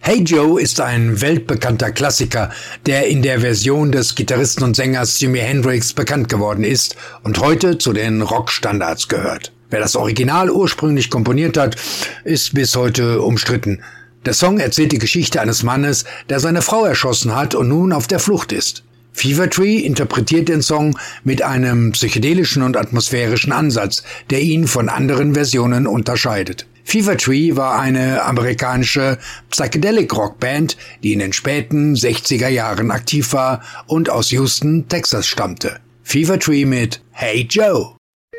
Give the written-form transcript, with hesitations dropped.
Hey Joe ist ein weltbekannter Klassiker, der in der Version des Gitarristen und Sängers Jimi Hendrix bekannt geworden ist und heute zu den Rockstandards gehört. Wer das Original ursprünglich komponiert hat, ist bis heute umstritten. Der Song erzählt die Geschichte eines Mannes, der seine Frau erschossen hat und nun auf der Flucht ist. Fever Tree interpretiert den Song mit einem psychedelischen und atmosphärischen Ansatz, der ihn von anderen Versionen unterscheidet. Fever Tree war eine amerikanische Psychedelic-Rock-Band, die in den späten 60er Jahren aktiv war und aus Houston, Texas stammte. Fever Tree mit Hey Joe.